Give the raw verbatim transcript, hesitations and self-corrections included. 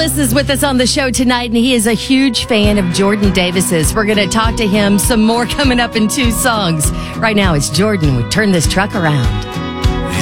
Ellis is with us on the show tonight, and he is a huge fan of Jordan Davis's. We're going to talk to him some more coming up in two songs. Right now, it's Jordan with Turn This Truck Around.